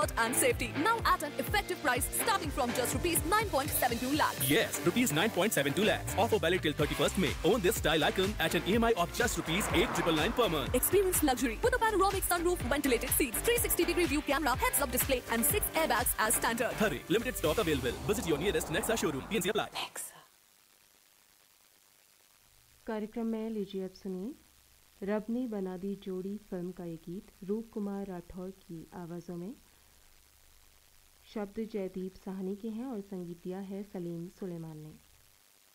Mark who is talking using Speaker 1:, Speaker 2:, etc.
Speaker 1: and safety. Now at an effective price starting from just rupees 9.72 lakhs.
Speaker 2: Yes, rupees 9.72 lakhs. Offer valid till 31st May. Own this style icon at an EMI of just rupees 8,999 per month.
Speaker 1: Experience luxury with a panoramic sunroof, ventilated seats, 360-degree view camera, heads-up display and 6 airbags as standard.
Speaker 2: Hurry, limited stock available. Visit your nearest Nexa showroom. TNC apply.
Speaker 3: कार्यक्रम में लीजिए अब सुनिए रब ने बना दी जोड़ी film का ये गीत रूप कुमार राठौर की आवाज़ों में। शब्द जयदीप साहनी के हैं और संगीत दिया है सलीम सुलेमान ने।